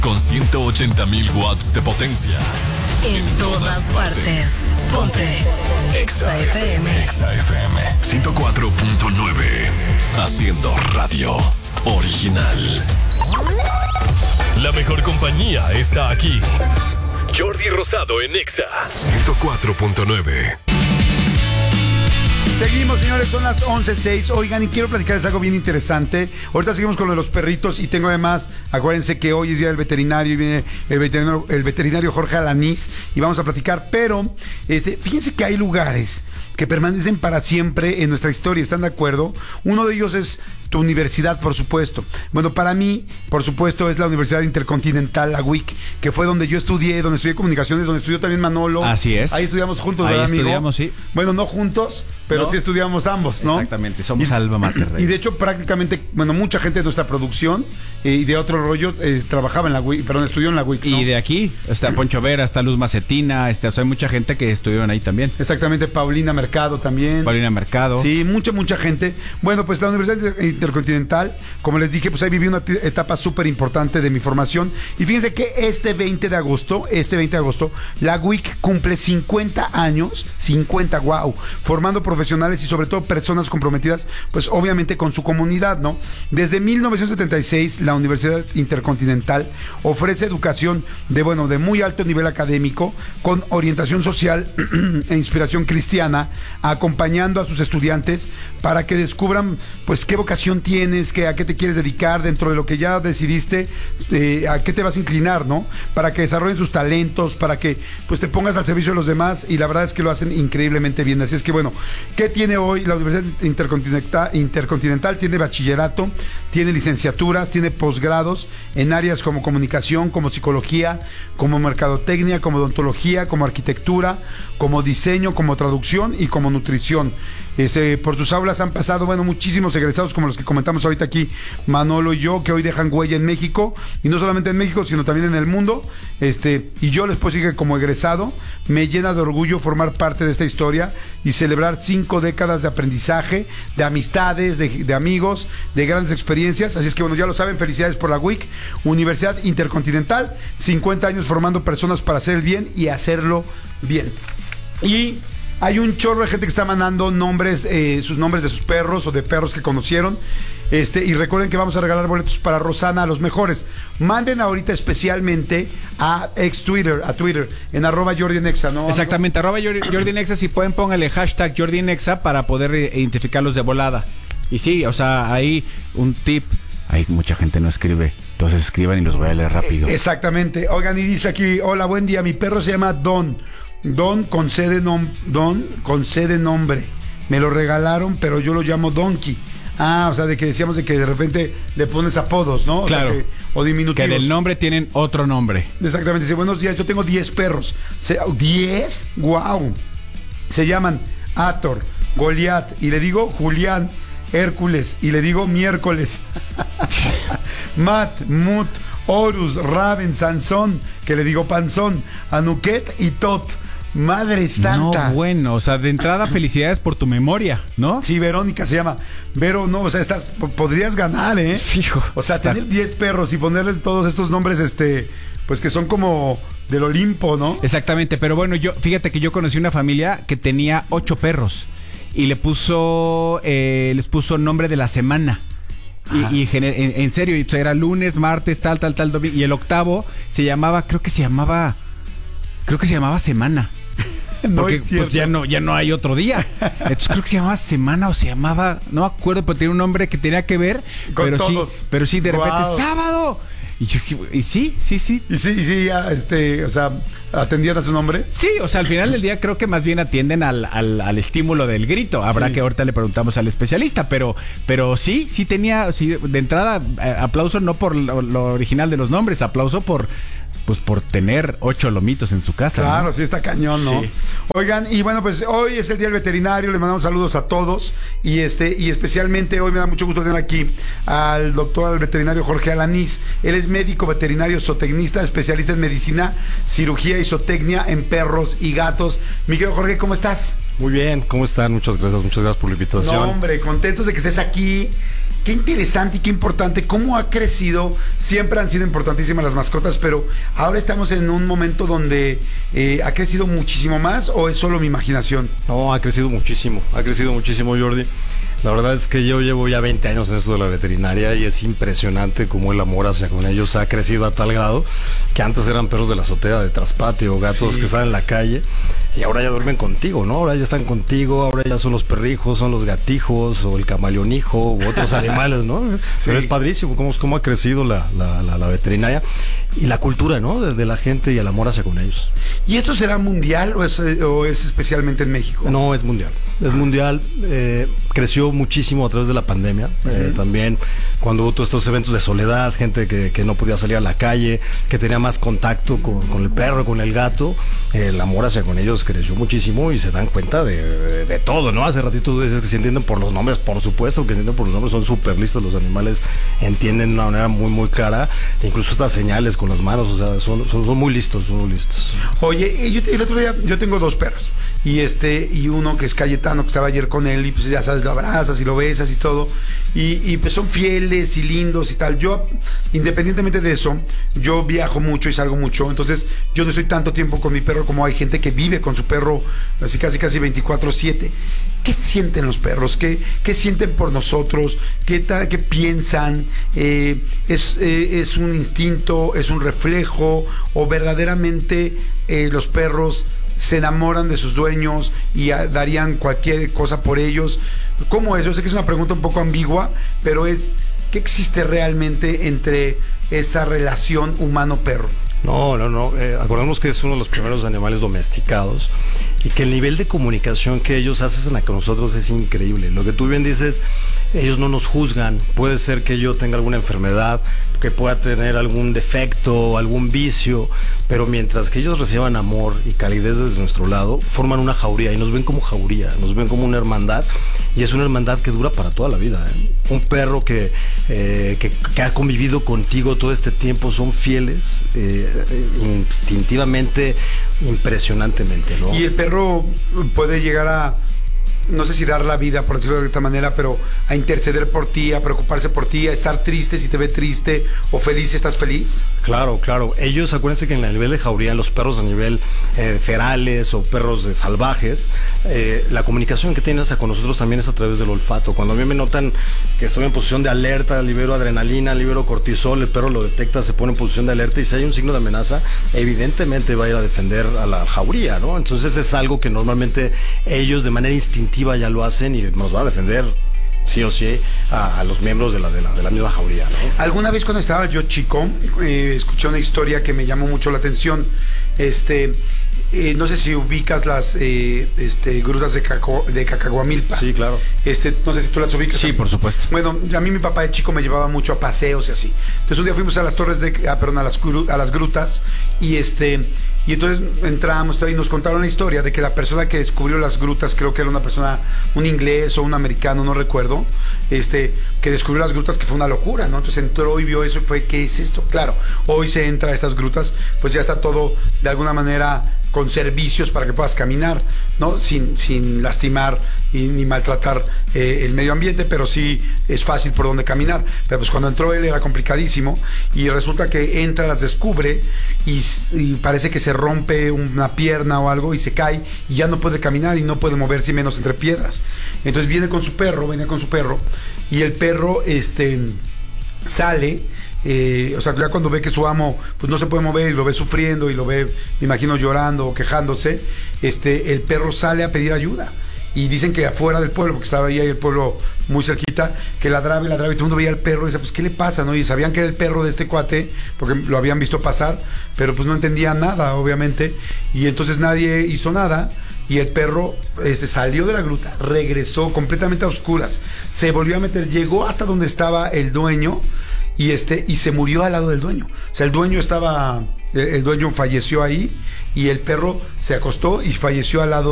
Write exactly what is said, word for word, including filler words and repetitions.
con ciento ochenta mil watts de potencia. En todas partes. Ponte Exa F M. Exa F M ciento cuatro punto nueve. Haciendo radio original. La mejor compañía está aquí. Jordi Rosado en Exa ciento cuatro punto nueve. Seguimos, señores, son las once seis. Oigan, y quiero platicarles algo bien interesante. Ahorita seguimos con lo de los perritos y tengo además, acuérdense que hoy es día del veterinario y viene el veterinario, el veterinario Jorge Alanís y vamos a platicar, pero este, fíjense que hay lugares que permanecen para siempre en nuestra historia, ¿están de acuerdo? Uno de ellos es tu universidad, por supuesto. Bueno, para mí, por supuesto, es la Universidad Intercontinental, la U I C, que fue donde yo estudié, donde estudié comunicaciones, donde estudió también Manolo. Así es. Ahí estudiamos juntos, Ahí ¿verdad, amigo? estudiamos, sí. Bueno, no juntos, pero ¿No? sí estudiamos ambos, ¿no? Exactamente, somos y, alma mater. Y de hecho, prácticamente, bueno, mucha gente de nuestra producción eh, y de otro rollo eh, trabajaba en la U I C, perdón, estudió en la U I C, ¿no? Y de aquí está Poncho Vera, está Luz Macetina, este, o sea, hay mucha gente que estudió ahí también. Exactamente, Paulina Mercado también. Paulina Mercado. Sí, mucha, mucha gente. Bueno, pues la Universidad Intercontinental, como les dije, pues ahí viví una t- etapa súper importante de mi formación. Y fíjense que este veinte de agosto, este veinte de agosto, la U I C cumple cincuenta años, cincuenta, wow, formando profesionales y sobre todo personas comprometidas, pues obviamente con su comunidad, ¿no? Desde mil novecientos setenta y seis, la Universidad Intercontinental ofrece educación de, bueno, de muy alto nivel académico, con orientación social e inspiración cristiana, acompañando a sus estudiantes para que descubran, pues, qué vocación tienes, que, a qué te quieres dedicar dentro de lo que ya decidiste, eh, a qué te vas a inclinar, ¿no? Para que desarrollen sus talentos, para que, pues, te pongas al servicio de los demás, y la verdad es que lo hacen increíblemente bien. Así es que, bueno, ¿qué tiene hoy la Universidad Intercontinental? Intercontinental tiene bachillerato, tiene licenciaturas, tiene posgrados en áreas como comunicación, como psicología, como mercadotecnia, como odontología, como arquitectura, como diseño, como traducción y como nutrición. Este, por sus aulas han pasado, bueno, muchísimos egresados como los que comentamos ahorita aquí, Manolo y yo, que hoy dejan huella en México, y no solamente en México, sino también en el mundo. Este, y yo les puedo decir que como egresado me llena de orgullo formar parte de esta historia y celebrar cinco décadas de aprendizaje, de amistades, de, de amigos, de grandes experiencias. Así es que, bueno, ya lo saben, felicidades por la U I C, Universidad Intercontinental, cincuenta años formando personas para hacer el bien y hacerlo bien. Y hay un chorro de gente que está mandando nombres, eh, sus nombres de sus perros o de perros que conocieron. Este, y recuerden que vamos a regalar boletos para Rosana a los mejores. Manden ahorita especialmente a ex Twitter, a Twitter, en arroba Jordi en Exa, ¿no? Exactamente, arroba Jordi en Exa, si pueden pónganle hashtag Jordi en Exa para poder identificarlos de volada. Y sí, o sea, ahí un tip, hay mucha gente no escribe, entonces escriban y los voy a leer rápido. Exactamente. Oigan, y dice aquí, hola, buen día, mi perro se llama Don. Don con C de, nom- Don con C de nombre. Me lo regalaron, pero yo lo llamo Donkey. Ah, o sea, de que decíamos de que de repente le pones apodos, ¿no? O claro. sea que, o diminutivos. Que del nombre tienen otro nombre. Exactamente. Dice, buenos días, yo tengo diez perros. ¿diez? ¡Guau! Se llaman Ator, Goliat, y le digo Julián, Hércules, y le digo miércoles. Mat, Mut, Horus, Raven, Sansón, que le digo Panzón, Anuket y Tot. Madre santa. No, bueno, o sea, de entrada felicidades por tu memoria, ¿no? Sí, Verónica se llama. Vero, no, o sea, estás, podrías ganar, ¿eh? Fijo. O sea, está... tener diez perros y ponerles todos estos nombres, este, pues que son como del Olimpo, ¿no? Exactamente, pero bueno, yo, fíjate que yo conocí una familia que tenía ocho perros y le puso, eh, les puso nombre de la semana. Y, y gener, en, en serio, era lunes, martes, tal, tal, tal, domingo. Y el octavo se llamaba, creo que se llamaba, creo que se llamaba Semana. No Porque es cierto. pues ya no, ya no hay otro día. Entonces creo que se llamaba Semana o se llamaba, no me acuerdo, pero tenía un nombre que tenía que ver. Con pero todos. sí, pero sí, de repente, Wow. ¡sábado! Y, yo, y sí, sí, sí. Y sí, y sí, ya, este, o sea, atendían a su nombre. Sí, o sea, al final del día creo que más bien atienden al, al, al estímulo del grito. Habrá Sí. que ahorita le preguntamos al especialista, pero, pero sí, sí tenía, sí, de entrada, eh, aplauso no por lo, lo original de los nombres, aplauso por, pues por tener ocho lomitos en su casa. Claro, ¿no? sí está cañón, ¿no? Sí. Oigan, y bueno, pues hoy es el Día del Veterinario, les mandamos saludos a todos y este y especialmente hoy me da mucho gusto tener aquí al doctor al veterinario Jorge Alanís. Él es médico veterinario zootecnista, especialista en medicina, cirugía y zootecnia en perros y gatos. Mi querido Jorge, ¿cómo estás? Muy bien, ¿cómo están? Muchas gracias, muchas gracias por la invitación. No, hombre, contentos de que estés aquí. qué interesante y qué importante, cómo ha crecido. Siempre han sido importantísimas las mascotas, pero ahora estamos en un momento donde eh, ha crecido muchísimo más, ¿o es solo mi imaginación? No, ha crecido muchísimo, ha crecido muchísimo, Jordi. La verdad es que yo llevo ya veinte años en esto de la veterinaria y es impresionante cómo el amor hacia con ellos ha crecido a tal grado que antes eran perros de la azotea, de traspatio, gatos sí. que salen en la calle, y ahora ya duermen contigo, ¿no? Ahora ya están contigo, ahora ya son los perrijos, son los gatijos o el camaleonijo u otros animales, ¿no? Sí. Pero es padrísimo cómo, cómo ha crecido la, la, la, la veterinaria y la cultura, ¿no? De, de la gente y el amor hacia con ellos. ¿Y esto será mundial o es, o es especialmente en México? No, es mundial. Es mundial. Eh, creció muchísimo a través de la pandemia. Uh-huh. Eh, también cuando hubo todos estos eventos de soledad, gente que, que no podía salir a la calle, que tenía más contacto con, con el perro, con el gato, eh, el amor hacia con ellos creció muchísimo y se dan cuenta de, de, de todo, ¿no? Hace ratito tú dices que se entienden por los nombres, por supuesto que entienden por los nombres, son súper listos los animales, entienden de una manera muy, muy clara, incluso estas señales con las manos, o sea, son, son, son muy listos, son muy listos. Oye, yo, el otro día, yo tengo dos perros, y este, y uno que es Cayetano, que estaba ayer con él, y pues ya sabes, lo abrazas y lo besas y todo, y, y pues son fieles y lindos y tal. Yo, independientemente de eso, yo viajo mucho y salgo mucho, entonces yo no estoy tanto tiempo con mi perro como hay gente que vive con su perro así casi casi veinticuatro siete. ¿Qué sienten los perros? ¿Qué, qué sienten por nosotros? ¿Qué, ta, qué piensan? Eh, ¿es, eh, ¿Es un instinto? ¿Es un reflejo? ¿O verdaderamente eh, los perros se enamoran de sus dueños y a, darían cualquier cosa por ellos? ¿Cómo es? Yo sé que es una pregunta un poco ambigua, pero es, ¿qué existe realmente entre esa relación humano-perro? No, no, no. Eh, acordamos que es uno de los primeros animales domesticados y que el nivel de comunicación que ellos hacen con nosotros es increíble. Lo que tú bien dices, ellos no nos juzgan. Puede ser que yo tenga alguna enfermedad, que pueda tener algún defecto, algún vicio, pero mientras que ellos reciban amor y calidez desde nuestro lado, forman una jauría y nos ven como jauría, nos ven como una hermandad, y es una hermandad que dura para toda la vida, ¿eh? Un perro que, eh, que, que ha convivido contigo todo este tiempo, son fieles, eh, instintivamente, impresionantemente, ¿no? Y el perro puede llegar a, no sé si dar la vida, por decirlo de esta manera, pero a interceder por ti, a preocuparse por ti, a estar triste si te ve triste, o feliz si estás feliz. Claro, claro. Ellos, acuérdense que en el nivel de jauría, los perros a nivel eh, ferales o perros de salvajes, eh, la comunicación que tienen con nosotros también es a través del olfato. Cuando a mí me notan que estoy en posición de alerta, libero adrenalina, libero cortisol, el perro lo detecta, se pone en posición de alerta, y si hay un signo de amenaza, evidentemente va a ir a defender a la jauría, ¿no? Entonces es algo que normalmente ellos de manera instintiva ya lo hacen y nos va a defender sí o sí a, a los miembros de la, de la, de la misma jauría, ¿no? Alguna vez cuando estaba yo chico, eh, escuché una historia que me llamó mucho la atención. Este, eh, no sé si ubicas las eh, este, grutas de, Caco, de Cacahuamilpa. Sí, claro. Este, no sé si tú las ubicas. Sí, por supuesto. Bueno, a mí mi papá de chico me llevaba mucho a paseos y así. Entonces un día fuimos a las torres de, ah, perdón, a las, a las grutas, y este, y entonces entramos y nos contaron la historia de que la persona que descubrió las grutas, creo que era una persona, un inglés o un americano, no recuerdo, este, que descubrió las grutas, que fue una locura, ¿no? Entonces entró y vio eso y fue, ¿qué es esto? Claro, hoy se entra a estas grutas, pues ya está todo de alguna manera con servicios para que puedas caminar, ¿no? Sin, sin lastimar y, ni maltratar eh, el medio ambiente, pero sí es fácil por donde caminar. Pero pues cuando entró él era complicadísimo, y resulta que entra, las descubre y, y parece que se rompe una pierna o algo y se cae y ya no puede caminar y no puede moverse, menos entre piedras. Entonces viene con su perro, venía con su perro, y el perro este, sale. Eh, o sea, ya cuando ve que su amo pues no se puede mover y lo ve sufriendo y lo ve, me imagino, llorando o quejándose, este, el perro sale a pedir ayuda. Y dicen que afuera del pueblo, porque estaba ahí, ahí el pueblo muy cerquita, que ladraba y ladraba y todo el mundo veía al perro y decía, pues ¿qué le pasa? ¿No? Y sabían que era el perro de este cuate porque lo habían visto pasar, pero pues no entendían nada, obviamente, y entonces nadie hizo nada. Y el perro este, salió de la gruta, regresó completamente a oscuras, se volvió a meter, llegó hasta donde estaba el dueño, y este y se murió al lado del dueño. O sea, el dueño estaba, el dueño falleció ahí, y el perro se acostó y falleció al lado